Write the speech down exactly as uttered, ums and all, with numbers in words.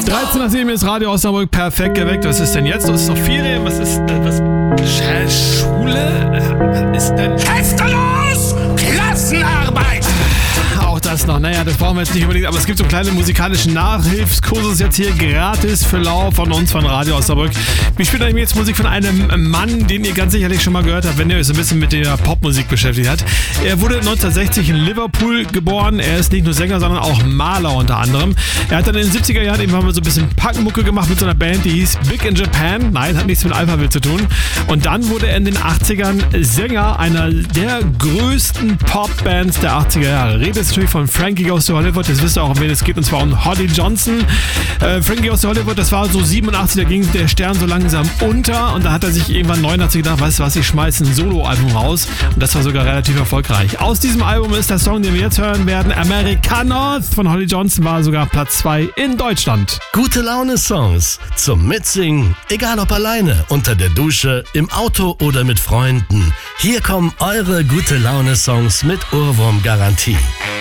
dreizehn nach sieben ist Radio Osnabrück perfekt geweckt. Was ist denn jetzt? Das ist doch Ferien. Was ist denn? Was? Sch- Schule? Was ist denn? Hefte los! Klassenarbeit! Auch das noch. Naja, das brauchen wir jetzt nicht unbedingt. Aber es gibt so kleine musikalischen Nachhilfskurse jetzt hier gratis für lau von uns von Radio Osnabrück. Wir spielen nämlich jetzt Musik von einem Mann, den ihr ganz sicherlich schon mal gehört habt, wenn ihr euch so ein bisschen mit der Popmusik beschäftigt habt. Er wurde neunzehnhundertsechzig in Liverpool geboren. Er ist nicht nur Sänger, sondern auch Maler unter anderem. Er hat dann in den siebziger Jahren eben mal so ein bisschen Punkmucke gemacht mit so einer Band, die hieß Big in Japan. Nein, hat nichts mit Alphaville zu tun. Und dann wurde er in den achtzigern Sänger einer der größten Popbands der achtziger Jahre. Rede ist natürlich von Frankie Goes to Hollywood. Das wisst ihr auch, um wen es geht, und zwar um Holly Johnson. Äh, Frankie Goes to Hollywood, das war so siebenundachtzig, da ging der Stern so langsam unter und da hat er sich irgendwann neunundachtzig gedacht, weißt du was, ich schmeiße ein Soloalbum raus, und das war sogar relativ erfolgreich. Aus diesem Album ist der Song, den wir jetzt hören werden, Americanos von Holly Johnson, war sogar Platz zwei in Deutschland. Gute Laune-Songs zum Mitsingen, egal ob alleine, unter der Dusche, im Auto oder mit Freunden. Hier kommen eure Gute Laune-Songs mit Ohrwurm-Garantie.